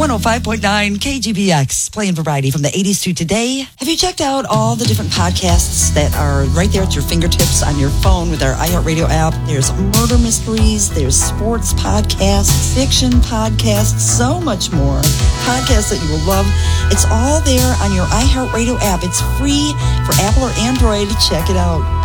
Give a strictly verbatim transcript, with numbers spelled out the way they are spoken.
one oh five point nine K G B X, playing variety from the eighties to today. Have you checked out all the different podcasts that are right there at your fingertips on your phone with our iHeartRadio app? There's murder mysteries, there's sports podcasts, fiction podcasts, so much more. Podcasts that you will love. It's all there on your iHeartRadio app. It's free for Apple or Android. Check it out.